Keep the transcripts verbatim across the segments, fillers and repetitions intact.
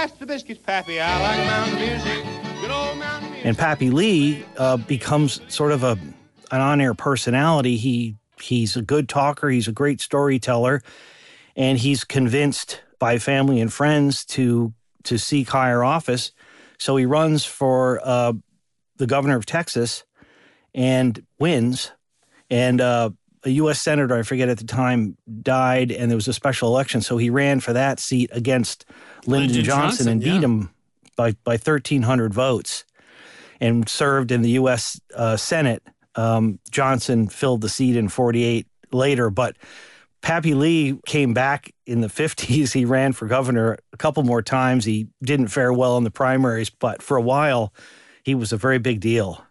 Pass the biscuits, Pappy. I like mountain music. Good old mountain music. And Pappy Lee uh, becomes sort of a an on-air personality. He he's a good talker. He's a great storyteller, and he's convinced by family and friends to to seek higher office. So he runs for uh, the governor of Texas and wins. And uh, a U S senator, I forget at the time, died, and there was a special election. So he ran for that seat against Lyndon, Lyndon Johnson, Johnson and yeah. beat him by, by thirteen hundred votes and served in the U S Uh, Senate. Um, Johnson filled the seat in forty-eight later, but Pappy Lee came back in the fifties. He ran for governor a couple more times. He didn't fare well in the primaries, but for a while, he was a very big deal.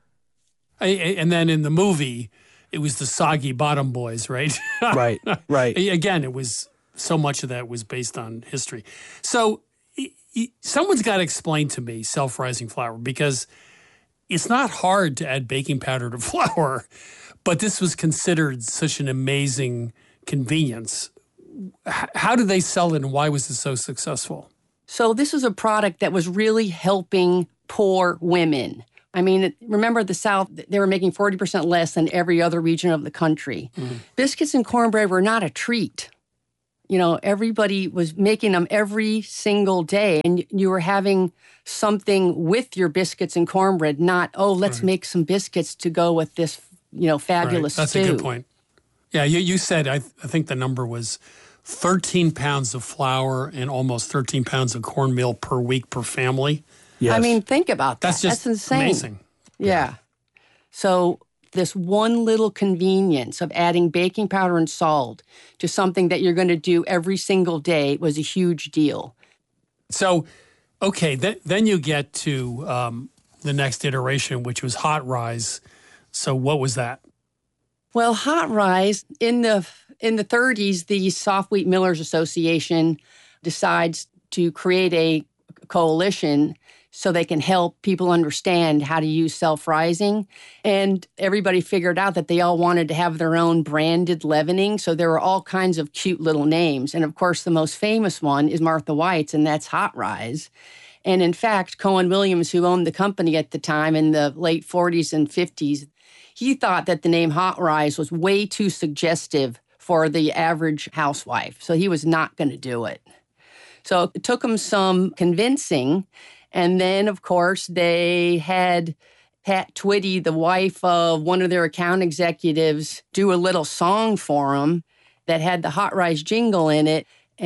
And then in the movie, it was the Soggy Bottom Boys, right? Right, right. Again, it was so much of that was based on history. So someone's got to explain to me self-rising flour, because it's not hard to add baking powder to flour, but this was considered such an amazing convenience. How did they sell it, and why was it so successful? So this is a product that was really helping poor women. I mean, remember the South, they were making forty percent less than every other region of the country. Mm-hmm. Biscuits and cornbread were not a treat. You know, everybody was making them every single day, and you were having something with your biscuits and cornbread, not, oh, let's right. make some biscuits to go with this, you know, fabulous right. That's stew. a good point. Yeah, you, you said, I, th- I think the number was thirteen pounds of flour and almost thirteen pounds of cornmeal per week per family. Yes. I mean, think about that. That's just That's insane. Amazing. Yeah. yeah. So this one little convenience of adding baking powder and salt to something that you're going to do every single day was a huge deal. So, okay, th- then you get to um, the next iteration, which was Hot Rise. So what was that? Well, Hot Rise, in the in the thirties, the Soft Wheat Millers Association decides to create a coalition so they can help people understand how to use self-rising. And everybody figured out that they all wanted to have their own branded leavening, so there were all kinds of cute little names. And of course, the most famous one is Martha White's, and that's Hot Rise. And in fact, Cohen Williams, who owned the company at the time in the late forties and fifties, he thought that the name Hot Rise was way too suggestive for the average housewife, so he was not going to do it. So it took him some convincing. And then, of course, they had Pat Twitty, the wife of one of their account executives, do a little song for them that had the Hot Rise jingle in it.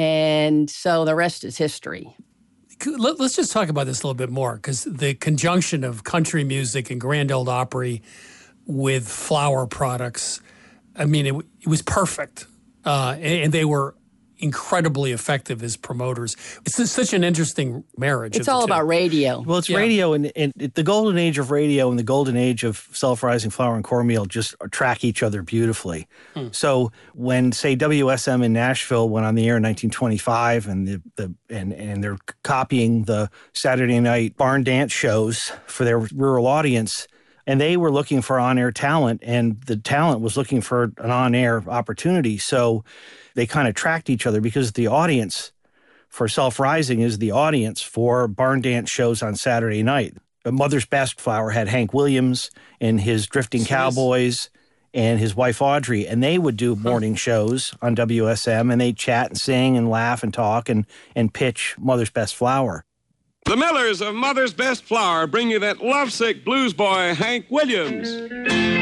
And so the rest is history. Let's just talk about this a little bit more, because the conjunction of country music and Grand Ole Opry with flour products, I mean, it, it was perfect. Uh, and they were incredibly effective as promoters. It's such an interesting marriage. It's all about radio. Well, it's yeah. radio, and, and the golden age of radio and the golden age of self-rising flour and cornmeal just track each other beautifully. Hmm. So when, say, W S M in Nashville went on the air in nineteen twenty-five, and the, the and and they're copying the Saturday night barn dance shows for their rural audience, and they were looking for on-air talent, and the talent was looking for an on-air opportunity. So they kind of tracked each other, because the audience for Self-Rising is the audience for barn dance shows on Saturday night. Mother's Best Flour had Hank Williams and his Drifting Jeez. Cowboys and his wife Audrey, and they would do morning huh. shows on W S M, and they'd chat and sing and laugh and talk and, and pitch Mother's Best Flour. The Millers of Mother's Best Flour bring you that lovesick blues boy, Hank Williams.